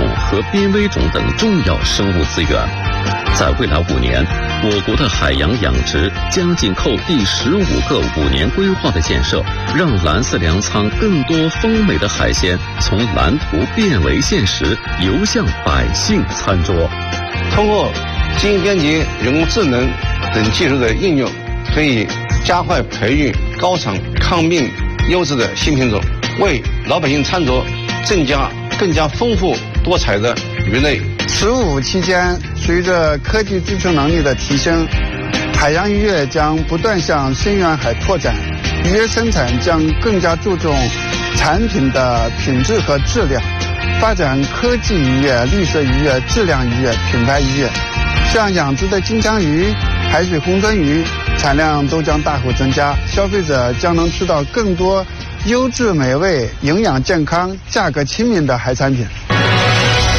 种和濒危种等重要生物资源。在未来5年，我国的海洋养殖将紧扣第15个5年规划的建设，让蓝色粮仓更多丰美的海鲜从蓝图变为现实，游向百姓餐桌。 通过基因编辑、人工智能等技术的应用，可以加快培育高产抗病优质的新品种，为老百姓餐桌增加更加丰富多彩的鱼类。 “15”期间，随着科技追求能力的提升，海洋渔业将不断向深远海拓展，渔业生产将更加注重产品的品质和质量，发展科技渔业、绿色渔业、质量渔业、品牌渔业。像养殖的金枪鱼、海水红鳟鱼产量都将大幅增加，消费者将能吃到更多优质美味、营养健康、价格亲民的海产品。